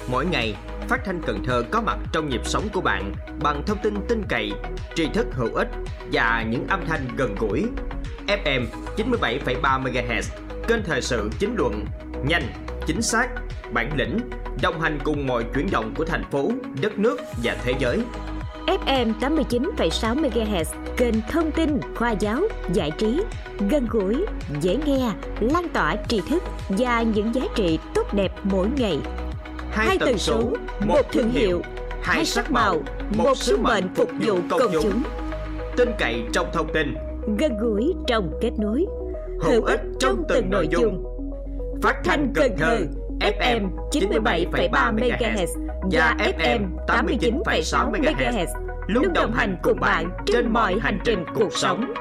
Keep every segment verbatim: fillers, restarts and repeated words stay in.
Mỗi ngày, Phát thanh Cần Thơ có mặt trong nhịp sống của bạn bằng thông tin tin cậy, tri thức hữu ích và những âm thanh gần gũi. ép em chín mươi bảy phẩy ba mê ga héc, kênh thời sự chính luận, nhanh, chính xác, bản lĩnh, đồng hành cùng mọi chuyển động của thành phố, đất nước và thế giới. ép em tám mươi chín phẩy sáu mê ga héc, kênh thông tin, khoa giáo, giải trí, gần gũi, dễ nghe, lan tỏa tri thức và những giá trị tốt đẹp mỗi ngày. Hai tần số, một thương hiệu, hai sắc màu, một sứ mệnh phục vụ công chúng. Tin cậy trong thông tin, gần gũi trong kết nối, hữu ích trong từng nội dung. Phát thanh Cần Thơ, ép em chín mươi bảy phẩy ba mê ga héc và ép em tám mươi chín phẩy sáu mê ga héc luôn đồng hành cùng bạn trên mọi hành trình cuộc sống.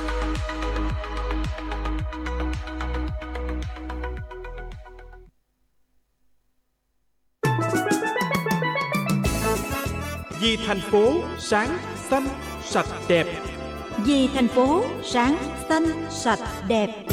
Vì thành phố sáng, xanh, sạch, đẹp. Vì thành phố sáng, xanh, sạch, đẹp.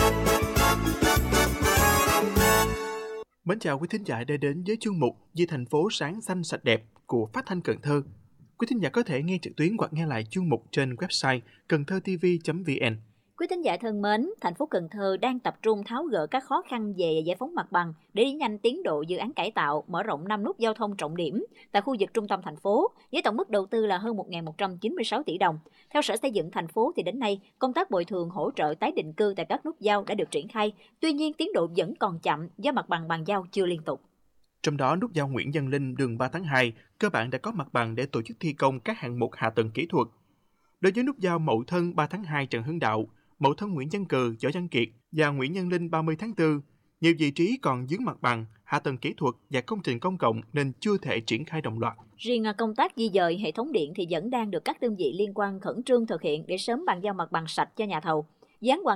Mến chào quý thính giả đã đến với chương mục Vì thành phố sáng, xanh, sạch, đẹp của Phát thanh Cần Thơ. Quý thính giả có thể nghe trực tuyến hoặc nghe lại chương mục trên website cần thơ t v chấm v n. Quý thính giả thân mến, thành phố Cần Thơ đang tập trung tháo gỡ các khó khăn về giải phóng mặt bằng để đẩy nhanh tiến độ dự án cải tạo, mở rộng năm nút giao thông trọng điểm tại khu vực trung tâm thành phố, với tổng mức đầu tư là hơn một nghìn một trăm chín mươi sáu tỷ đồng. Theo Sở Xây dựng thành phố thì đến nay, công tác bồi thường hỗ trợ tái định cư tại các nút giao đã được triển khai, tuy nhiên tiến độ vẫn còn chậm do mặt bằng bàn giao chưa liên tục. Trong đó, nút giao Nguyễn Văn Linh đường ba tháng hai cơ bản đã có mặt bằng để tổ chức thi công các hạng mục hạ tầng kỹ thuật. Đối với nút giao Mậu Thân ba tháng hai Trần Hưng Đạo, Mậu Thân Nguyễn Văn Cừ, Võ Văn Kiệt và Nguyễn Văn Linh ba mươi tháng tư, nhiều vị trí còn vướng mặt bằng, hạ tầng kỹ thuật và công trình công cộng nên chưa thể triển khai đồng loạt. Riêng công tác di dời hệ thống điện thì vẫn đang được các đơn vị liên quan khẩn trương thực hiện để sớm bàn giao mặt bằng sạch cho nhà thầu. Dự án hoàn